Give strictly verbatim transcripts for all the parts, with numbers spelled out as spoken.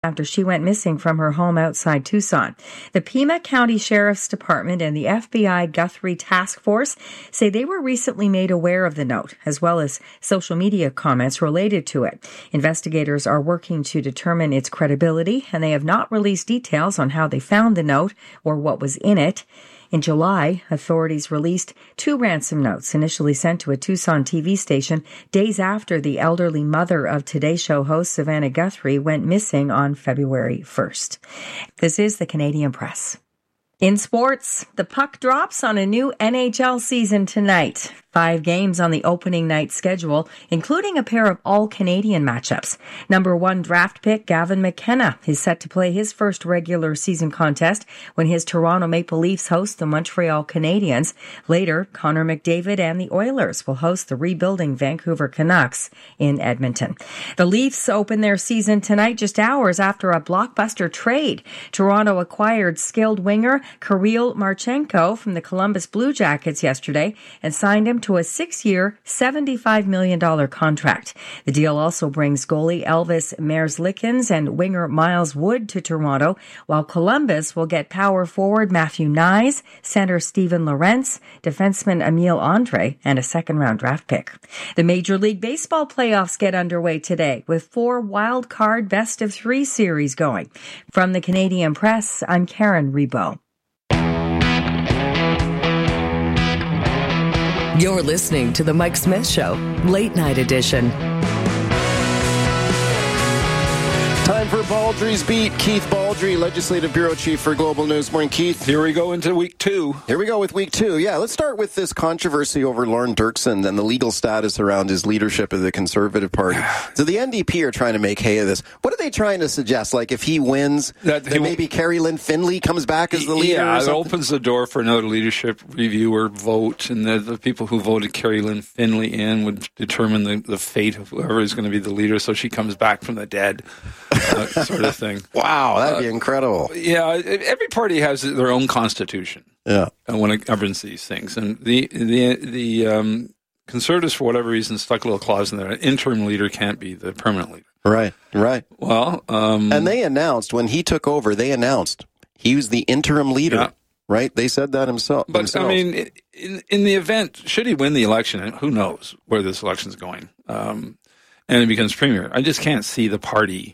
after she went missing from her home outside Tucson. The Pima County Sheriff's Department and the F B I Guthrie Task Force say they were recently made aware of the note, as well as social media comments related to it. Investigators are working to determine its credibility, and they have not released details on how they found the note or what was in it. In July, authorities released two ransom notes initially sent to a Tucson T V station days after the elderly mother of Today Show host Savannah Guthrie went missing on February first. This is the Canadian Press. In sports, the puck drops on a new N H L season tonight. Five games on the opening night schedule, including a pair of all-Canadian matchups. Number one draft pick Gavin McKenna is set to play his first regular season contest when his Toronto Maple Leafs host the Montreal Canadiens. Later, Connor McDavid and the Oilers will host the rebuilding Vancouver Canucks in Edmonton. The Leafs open their season tonight just hours after a blockbuster trade. Toronto acquired skilled winger Kirill Marchenko from the Columbus Blue Jackets yesterday and signed him to a six-year, seventy-five million dollars contract. The deal also brings goalie Elvis Merzlikins and winger Miles Wood to Toronto, while Columbus will get power forward Matthew Nyes, center Steven Lorentz, defenseman Emile Andre, and a second-round draft pick. The Major League Baseball playoffs get underway today with four wild-card best-of-three series going. From the Canadian Press, I'm Karen Rebo. You're listening to The Mike Smith Show, Late Night Edition. Time for Baldry's Beat. Keith Baldry, Legislative Bureau Chief for Global News. Morning, Keith. Here we go into week two. Here we go with week two. Yeah, let's start with this controversy over Lorne Dirksen and the legal status around his leadership of the Conservative Party. So the N D P are trying to make hay of this. What are they trying to suggest? Like if he wins, that then maybe Carrie Lynn Finley comes back as the leader? Yeah, or it opens the door for another leadership review or vote, and the, the people who voted Carrie Lynn Finley in would determine the, the fate of whoever is going to be the leader, so she comes back from the dead, uh, sort of thing. Wow, that'd be incredible. Uh, yeah, every party has their own constitution. Yeah, when it governs these things, and the the the um, Conservatives, for whatever reason, stuck a little clause in there. An interim leader can't be the permanent leader. Right, right. Well, um, and they announced when he took over, they announced he was the interim leader. Yeah. Right, they said that himself. But themselves. I mean, in in the event, should he win the election, and who knows where this election's going, um, and he becomes premier, I just can't see the party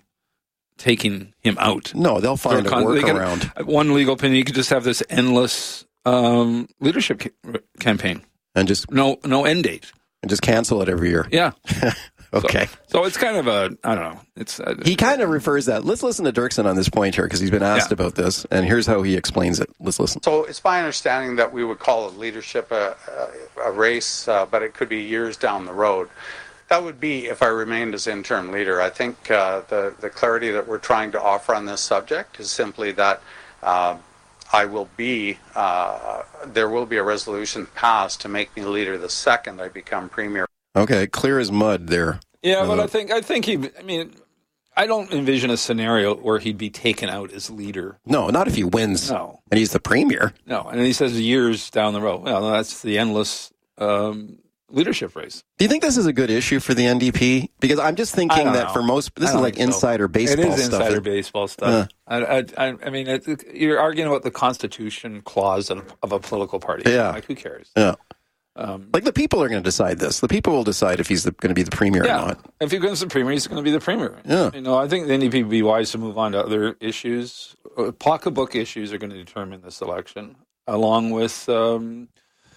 taking him out. No, they'll find a workaround. One legal opinion, you could just have this endless um, leadership ca- campaign. And just... No no end date. And just cancel it every year. Yeah. Okay. So, so it's kind of a, I don't know. It's uh, He kind of refers that. Let's listen to Dirksen on this point here, because he's been asked yeah. about this, and here's how he explains it. Let's listen. So it's my understanding that we would call it leadership a, a, a race, uh, but it could be years down the road. That would be if I remained as interim leader. I think uh, the, the clarity that we're trying to offer on this subject is simply that uh, I will be, uh, there will be a resolution passed to make me leader the second I become premier. Okay, clear as mud there. Yeah, uh, but I think, I think he, I mean, I don't envision a scenario where he'd be taken out as leader. No, not if he wins. No. And he's the premier. No, and he says years down the road. Well, that's the endless um, leadership race. Do you think this is a good issue for the N D P? Because I'm just thinking that know. for most, this is like so. insider baseball stuff. It is stuff. insider baseball stuff. Uh, I, I, I mean, it, you're arguing about the constitution clause of, of a political party. Yeah. Like, who cares? Yeah. Um, like, the people are going to decide this. The people will decide if he's the, going to be the premier yeah. or not. If he becomes the premier, he's going to be the premier. Yeah. You know, I think the N D P would be wise to move on to other issues. Uh, pocketbook issues are going to determine this election, along with um,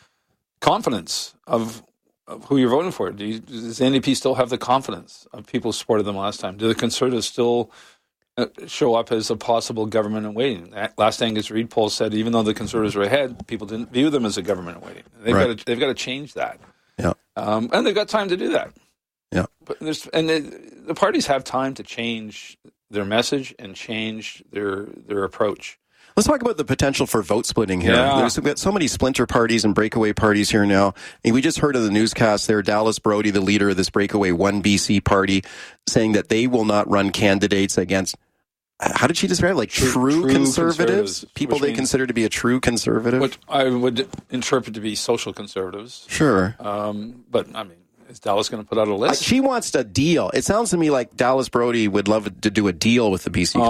confidence of of who you're voting for. Do you, does the N D P still have the confidence of people who supported them last time? Do the Conservatives still uh, show up as a possible government in waiting? Last Angus Reid poll said even though the Conservatives were ahead, people didn't view them as a government in waiting. They've right. got to, they've got to change that. Yeah, um, and they've got time to do that. Yeah, but there's and the, the parties have time to change their message and change their their approach. Let's talk about the potential for vote splitting here. Yeah. There's we've got so many splinter parties and breakaway parties here now. And we just heard of the newscast there, Dallas Brody, the leader of this breakaway one B C party, saying that they will not run candidates against, how did she describe it? Like true, true, true conservatives? conservatives? People they consider to be a true conservative? What I would interpret to be social conservatives. Sure. Um, but, I mean, Is Dallas going to put out a list? She wants a deal. It sounds to me like Dallas Brody would love to do a deal with the B C.